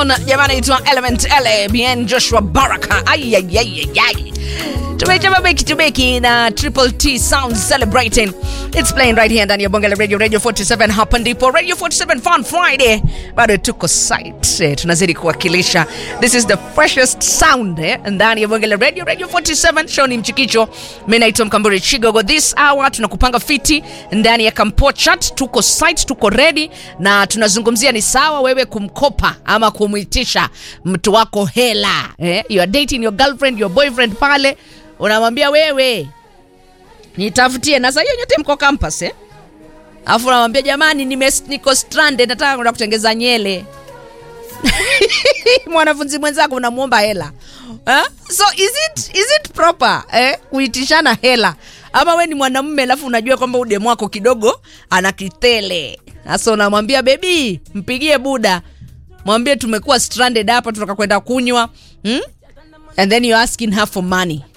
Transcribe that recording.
Jackson, jamani itwa Element L, bien Joshua Baraka. Ay. Tumechapa beki na Triple T Sounds celebrating. It's playing right here ndani ya Bonga la Radio 47 hapa ndipo Radio 47 Fun Friday. Bado tuko site. Tunazidi kuwakilisha. This is the freshest sound ndani ya Bonga la Radio 47 show ni mchikicho. Mimi naitwa Mkamburi Chigogo. This hour tunakupanga fiti ndani ya Kampo Chat. Tuko site, tuko ready na tunazungumzia ni sawa wewe kumkopa ama kumuitisha mtu wako hela. You are dating your girlfriend, your boyfriend pale. Unamwambia wewe nitafutie na sasa hiyo nyote mko campus Alafu unamwambia jamani niko stranded nataka kwenda kutengeza nyele. Mwanafunzi mwenzako unamuomba hela. So is it proper kuitishana hela? Ama wewe ni mwanamume alafu unajua kwamba udemu wako kidogo ana kitele. Sasa unamwambia baby mpigie buda. Mwambie tumekuwa stranded hapa tunataka kwenda kunywa. And then you're asking her for money.